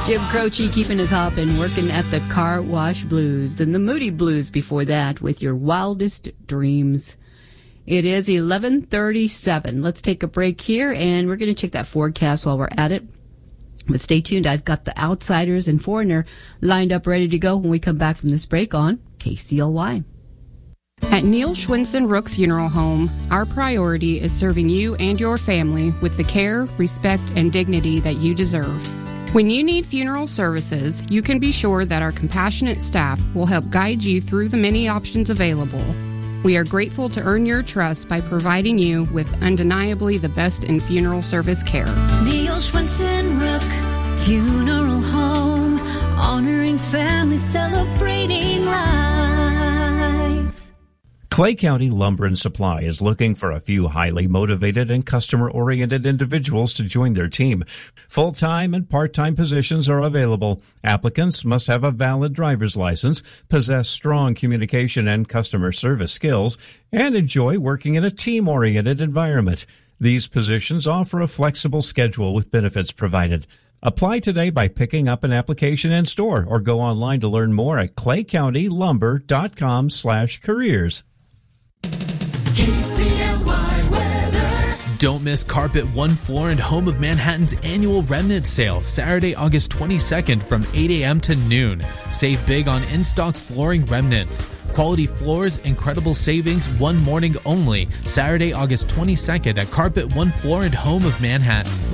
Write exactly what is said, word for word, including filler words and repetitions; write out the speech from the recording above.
Jim Croce keeping us hopping, working at the Car Wash Blues. Then the Moody Blues before that with Your Wildest Dreams. It is eleven thirty-seven. Let's take a break here, and we're going to check that forecast while we're at it. But stay tuned. I've got the Outsiders and Foreigner lined up ready to go when we come back from this break on K C L Y. At Neil Schwinson Rook Funeral Home, our priority is serving you and your family with the care, respect, and dignity that you deserve. When you need funeral services, you can be sure that our compassionate staff will help guide you through the many options available. We are grateful to earn your trust by providing you with undeniably the best in funeral service care. Neil Schwinson Rook Funeral Home, honoring families, celebrating lives. Clay County Lumber and Supply is looking for a few highly motivated and customer-oriented individuals to join their team. Full-time and part-time positions are available. Applicants must have a valid driver's license, possess strong communication and customer service skills, and enjoy working in a team-oriented environment. These positions offer a flexible schedule with benefits provided. Apply today by picking up an application in store or go online to learn more at clay county lumber dot com slash careers. K C L Y weather. Don't miss Carpet One Floor and Home of Manhattan's annual remnant sale, Saturday, August twenty-second from eight a.m. to noon. Save big on in-stock flooring remnants. Quality floors, incredible savings, one morning only. Saturday, August twenty-second at Carpet One Floor and Home of Manhattan.